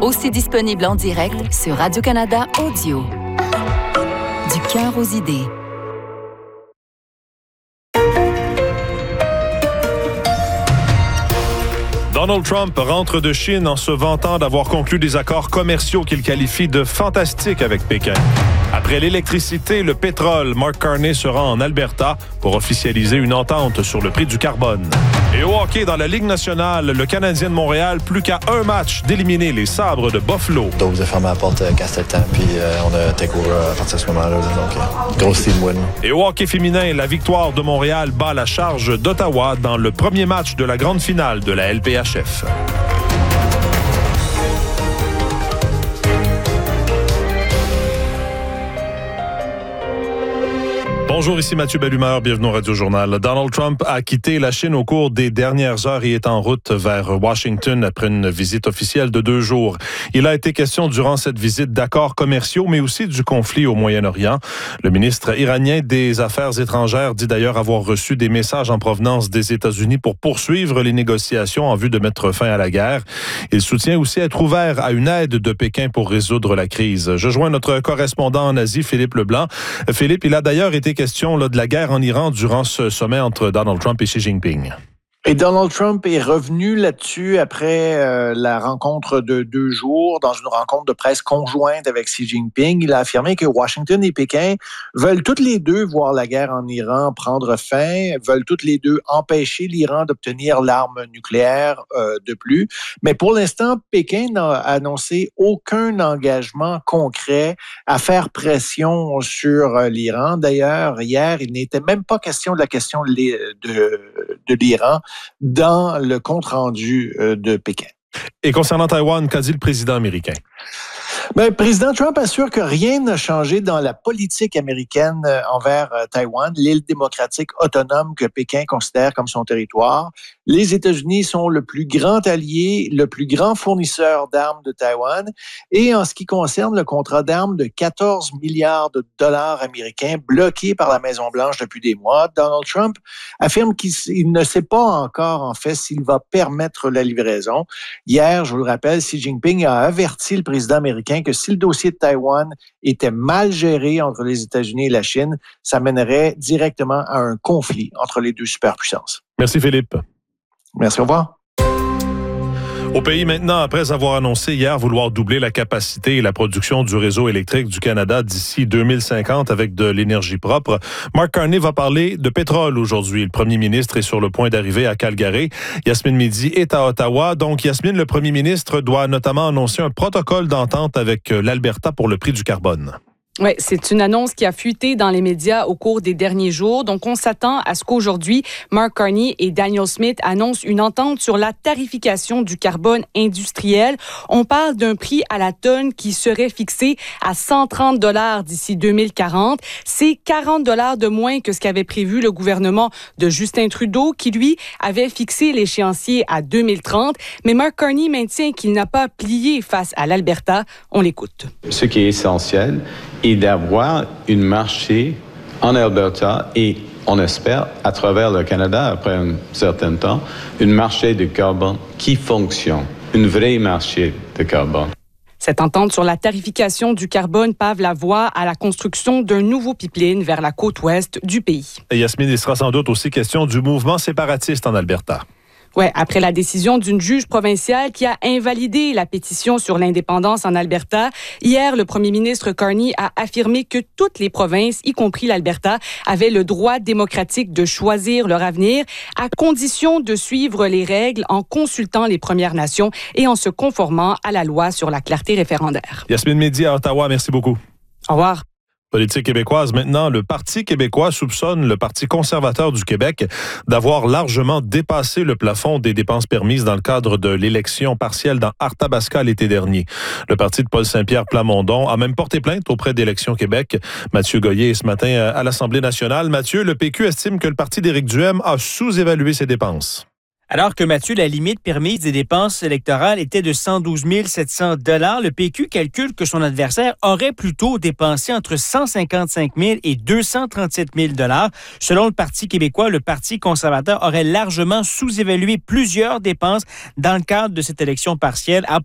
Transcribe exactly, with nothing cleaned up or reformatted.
Aussi disponible en direct sur Radio-Canada Audio. Du cœur aux idées. Donald Trump rentre de Chine en se vantant d'avoir conclu des accords commerciaux qu'il qualifie de fantastiques avec Pékin. Après l'électricité, le pétrole, Mark Carney se rend en Alberta pour officialiser une entente sur le prix du carbone. Et au hockey, dans la Ligue nationale, le Canadien de Montréal, plus qu'à un match d'éliminer les Sabres de Buffalo. Donc, vous avez fermé la porte euh, quand c'était le temps, puis euh, on a take over à partir de ce moment-là. Donc, euh, grosse team win. Et au hockey féminin, la victoire de Montréal bat la charge d'Ottawa dans le premier match de la grande finale de la L P H F. Bonjour, ici Mathieu Bellumeur, bienvenue au Radio-Journal. Donald Trump a quitté la Chine au cours des dernières heures et est en route vers Washington après une visite officielle de deux jours. Il a été question durant cette visite d'accords commerciaux, mais aussi du conflit au Moyen-Orient. Le ministre iranien des Affaires étrangères dit d'ailleurs avoir reçu des messages en provenance des États-Unis pour poursuivre les négociations en vue de mettre fin à la guerre. Il soutient aussi être ouvert à une aide de Pékin pour résoudre la crise. Je joins notre correspondant en Asie, Philippe Leblanc. Philippe, il a d'ailleurs été question Là, de la guerre en Iran durant ce sommet entre Donald Trump et Xi Jinping. Et Donald Trump est revenu là-dessus après euh, la rencontre de deux jours, dans une rencontre de presse conjointe avec Xi Jinping. Il a affirmé que Washington et Pékin veulent toutes les deux voir la guerre en Iran prendre fin, veulent toutes les deux empêcher l'Iran d'obtenir l'arme nucléaire euh, de plus. Mais pour l'instant, Pékin n'a annoncé aucun engagement concret à faire pression sur euh, l'Iran. D'ailleurs, hier, il n'était même pas question de la question de, de, de l'Iran dans le compte-rendu de Pékin. Et concernant Taïwan, qu'a dit le président américain? Ben, le président Trump assure que rien n'a changé dans la politique américaine envers Taïwan, l'île démocratique autonome que Pékin considère comme son territoire. Les États-Unis sont le plus grand allié, le plus grand fournisseur d'armes de Taïwan. Et en ce qui concerne le contrat d'armes de quatorze milliards de dollars américains bloqué par la Maison-Blanche depuis des mois, Donald Trump affirme qu'il il ne sait pas encore, en fait, s'il va permettre la livraison. Hier, je vous le rappelle, Xi Jinping a averti le président américain que si le dossier de Taïwan était mal géré entre les États-Unis et la Chine, ça mènerait directement à un conflit entre les deux superpuissances. Merci Philippe. Merci, au revoir. Au pays maintenant, après avoir annoncé hier vouloir doubler la capacité et la production du réseau électrique du Canada d'ici deux mille cinquante avec de l'énergie propre, Mark Carney va parler de pétrole aujourd'hui. Le premier ministre est sur le point d'arriver à Calgary. Yasmine Mehdi est à Ottawa. Donc, Yasmine, le premier ministre doit notamment annoncer un protocole d'entente avec l'Alberta pour le prix du carbone. Oui, c'est une annonce qui a fuité dans les médias au cours des derniers jours. Donc, on s'attend à ce qu'aujourd'hui, Mark Carney et Danielle Smith annoncent une entente sur la tarification du carbone industriel. On parle d'un prix à la tonne qui serait fixé à cent trente dollars d'ici deux mille quarante. C'est quarante dollars de moins que ce qu'avait prévu le gouvernement de Justin Trudeau, qui, lui, avait fixé l'échéancier à deux mille trente. Mais Mark Carney maintient qu'il n'a pas plié face à l'Alberta. On l'écoute. Ce qui est essentiel est d'avoir un marché en Alberta et, on espère, à travers le Canada, après un certain temps, un marché de carbone qui fonctionne, un vrai marché de carbone. Cette entente sur la tarification du carbone pave la voie à la construction d'un nouveau pipeline vers la côte ouest du pays. Et Yasmine, il sera sans doute aussi question du mouvement séparatiste en Alberta. Ouais, après la décision d'une juge provinciale qui a invalidé la pétition sur l'indépendance en Alberta, hier, le premier ministre Carney a affirmé que toutes les provinces, y compris l'Alberta, avaient le droit démocratique de choisir leur avenir, à condition de suivre les règles en consultant les Premières Nations et en se conformant à la loi sur la clarté référendaire. Yasmine Mehdi à Ottawa, merci beaucoup. Au revoir. Politique québécoise maintenant, le Parti québécois soupçonne le Parti conservateur du Québec d'avoir largement dépassé le plafond des dépenses permises dans le cadre de l'élection partielle dans Arthabasca l'été dernier. Le parti de Paul Saint-Pierre Plamondon a même porté plainte auprès d'Élections Québec. Mathieu Goyer est ce matin à l'Assemblée nationale. Mathieu, le P Q estime que le parti d'Éric Duhaime a sous-évalué ses dépenses. Alors que, Mathieu, la limite permise des dépenses électorales était de cent douze mille sept cents dollars, le P Q calcule que son adversaire aurait plutôt dépensé entre cent cinquante-cinq mille et deux cent trente-sept mille dollars. Selon le Parti québécois, le Parti conservateur aurait largement sous-évalué plusieurs dépenses dans le cadre de cette élection partielle, à